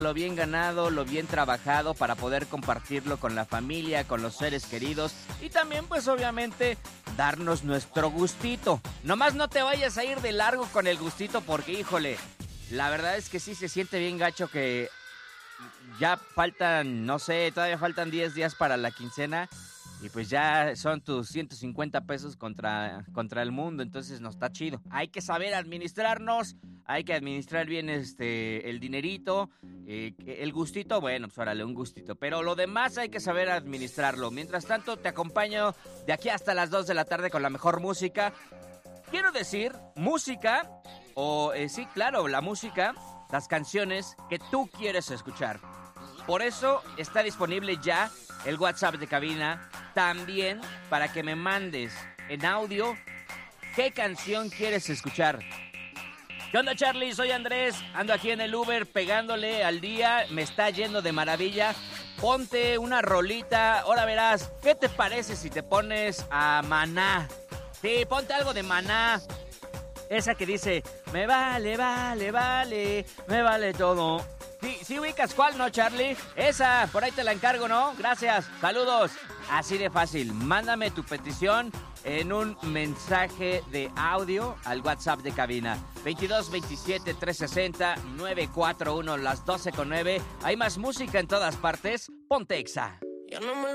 lo bien ganado, lo bien trabajado para poder compartirlo con la familia, con los seres queridos y también pues obviamente darnos nuestro gustito. Nomás no te vayas a ir de largo con el gustito porque híjole, la verdad es que sí se siente bien gacho que ya faltan, no sé, todavía faltan 10 días para la quincena y pues ya son tus 150 pesos contra el mundo, entonces no está chido. Hay que saber administrarnos, hay que administrar bien el dinerito, el gustito, bueno, pues órale, un gustito, pero lo demás hay que saber administrarlo. Mientras tanto, te acompaño de aquí hasta las 2 de la tarde con la mejor música. Quiero decir, música, sí, claro, la música, las canciones que tú quieres escuchar. Por eso está disponible ya el WhatsApp de cabina, también para que me mandes en audio qué canción quieres escuchar. ¿Qué onda, Charlie? Soy Andrés, ando aquí en el Uber pegándole al día, me está yendo de maravilla. Ponte una rolita, ahora verás, ¿qué te parece si te pones a Maná? Sí, ponte algo de Maná. Esa que dice, me vale, vale, vale, me vale todo. Sí ubicas cuál, ¿no, Charlie? Esa, por ahí te la encargo, ¿no? Gracias, saludos. Así de fácil, mándame tu petición en un mensaje de audio al WhatsApp de cabina. 2227-360-941, las 12:09. Hay más música en todas partes. Ponte Exa.